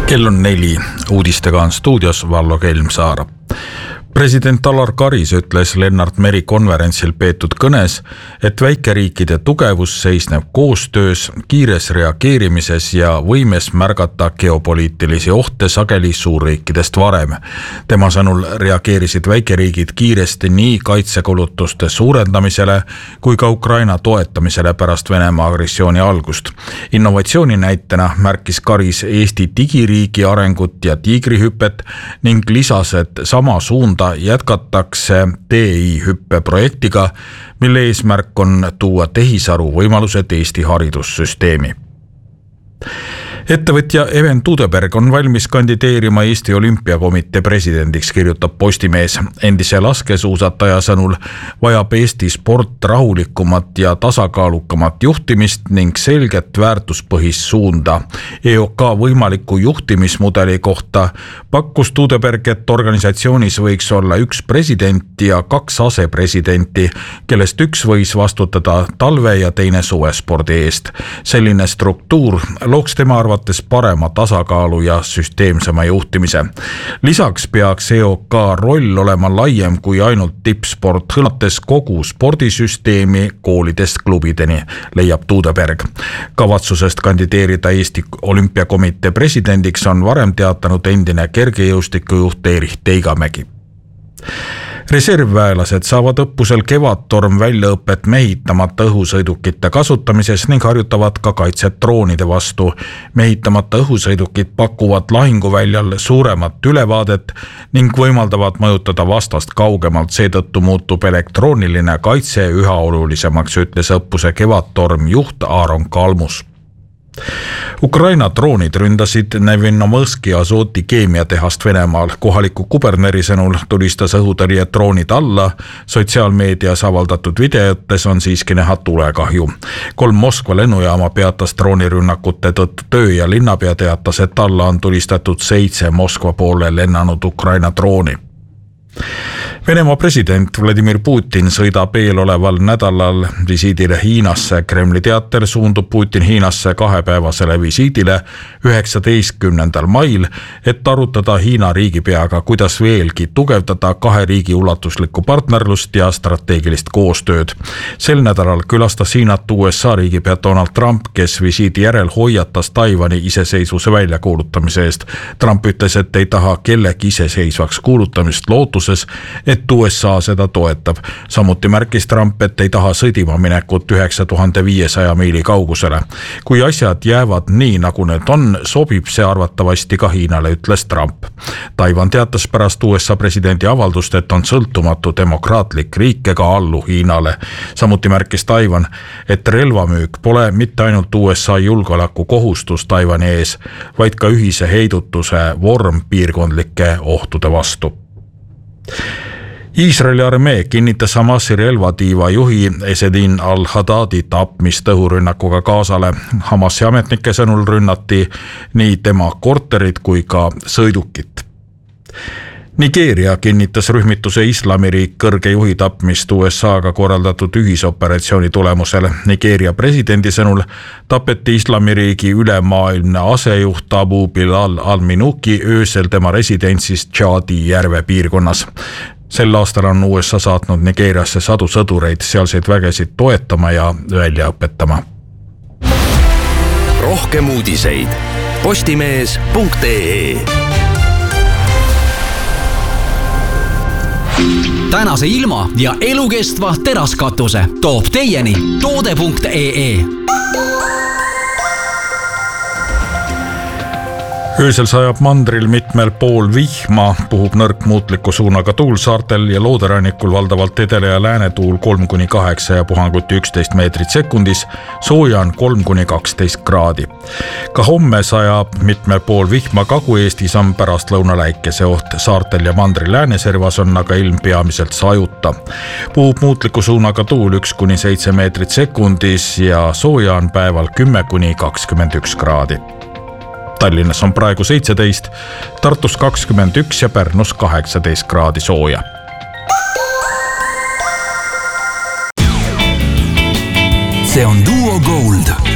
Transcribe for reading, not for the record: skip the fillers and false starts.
Kell on 4, uudistega on stuudios Vallo Kelmsaar. President Alar Karis ütles Lennart Meri konverentsil peetud kõnes, et väikeriikide tugevus seisneb koostöös, kiires reageerimises ja võimes märgata geopoliitilisi ohte sageli suurriikidest varem. Tema sõnul reageerisid väikeriigid kiiresti nii kaitsekulutuste suurendamisele kui ka Ukraina toetamisele pärast Venemaa agressiooni algust. Innovatsiooni näitena märkis Karis Eesti digiriigi arengut ja tiigrihüppet ning lisas, et sama suunda jätkatakse TI-hüppe projektiga, mille eesmärk on tuua tehisaru võimalused Eesti haridussüsteemi. Ettevõtja Even Tuudeberg on valmis kandideerima Eesti Olümpiakomitee presidendiks, kirjutab Postimees. Endise laskesuusataja sõnul vajab Eesti sport rahulikumat ja tasakaalukamat juhtimist ning selget väärtuspõhist suunda. EOK võimaliku juhtimismudeli kohta pakkus Tuudeberg, et organisatsioonis võiks olla üks president ja 2 asepresidenti, kellest üks võis vastutada talve- ja teine suvespordi eest. Selline struktuur looks tema arvates parema tasakaalu ja süsteemsema juhtimise. Lisaks peaks EOK roll olema laiem kui ainult tippsport, hõlmates kogu spordisüsteemi koolidest klubideni, leiab Tuudeberg. Kavatsusest kandideerida Eesti Olümpiakomitee presidendiks on varem teatanud endine kergejõustikujuht Erich Teigamägi. Reservväelased saavad õppusel Kevadtorm väljaõpet mehitamata õhusõidukite kasutamises ning harjutavad ka kaitset droonide vastu. Mehitamata õhusõidukid pakuvad lahinguväljal suuremat ülevaadet ning võimaldavad mõjutada vastast kaugemalt, seetõttu muutub elektrooniline kaitse üha olulisemaks, ütles õppuse Kevadtorm juht Aaron Kalmus. Ukraina droonid ründasid Nevinomõski Azoti keemiatehast Venemaal. Kohaliku kuberneri sõnul tulistas õhutõrje droonid alla. Sotsiaalmeedias avaldatud videotes on siiski näha tulekahju. 3 Moskva lennujaama peatas droonirünnakute tõttu töö ja linnapea teatas, et alla on tulistatud 7 Moskva poole lennanud Ukraina drooni. Venemaa president Vladimir Putin sõidab eeloleval nädalal visiidile Hiinasse. Kremli teatel suundub Putin Hiinasse 2-päevasele visiidile 19. mail, et arutada Hiina riigipeaga, kuidas veelgi tugevdada 2 riigi ulatuslikku partnerlust ja strateegilist koostööd. Sel nädalal külastas Hiinat USA riigipea Donald Trump, kes visiidi järel hoiatas Taiwani iseseisvuse väljakuulutamise eest. Trump ütles, et ei taha kellegi iseseisvaks kuulutamist lootuses, et USA seda toetab. Samuti märkis Trump, et ei taha sõdima minekut 9500 miili kaugusele. Kui asjad jäävad nii, nagu need on, sobib see arvatavasti ka Hiinale, ütles Trump. Taiwan teatas pärast USA presidendi avaldust, et on sõltumatu demokraatlik riik ega allu Hiinale. Samuti märkis Taiwan, et relvamüük pole mitte ainult USA julgeoleku kohustus Taiwani ees, vaid ka ühise heidutuse vorm piirkondlike ohtude vastu. Iisraeli armee kinnitas Hamasi relvatiiva juhi Esedin al-Haddadi tapmist õhurünnakuga Gazale. Hamasi ametnike sõnul rünnati nii tema korterit kui ka sõidukit. Nigeeria kinnitas rühmituse Islamiriik kõrge juhi tapmist USA-ga korraldatud ühisoperatsiooni tulemusel. Nigeeria presidendi sõnul tapeti Islamiriigi ülemaailmne asejuht Abu Bilal al-Minuki öösel tema residentsist Tšaadi järve piirkonnas. Sel aastal on USA saatnud Nigeeriasse 100 sõdureid sealseid vägesid toetama ja välja õpetama. Rohkem uudiseid postimees.ee. Tänase ilma ja elukestva teraskatuse toob teieni toode.ee. Öösel sajab mandril mitmel pool vihma, puhub nõrk muutliku suunaga tuul saartel ja looderannikul valdavalt edele ja lääne tuul 3-8 ja puhanguti 11 meetrit sekundis, sooja on 3-12 kraadi. Ka homme sajab mitmel pool vihma, Kagu-Eestis on pärast lõunaläikese oht, saartel ja mandril lääneservas on aga ilm peamiselt sajuta. Puhub muutliku suunaga tuul 1-7 meetrit sekundis ja sooja on päeval 10-21 kraadi. Tallinnas on praegu 17, Tartus 21 ja Pärnus 18 kraadi sooja. See on Duo Gold.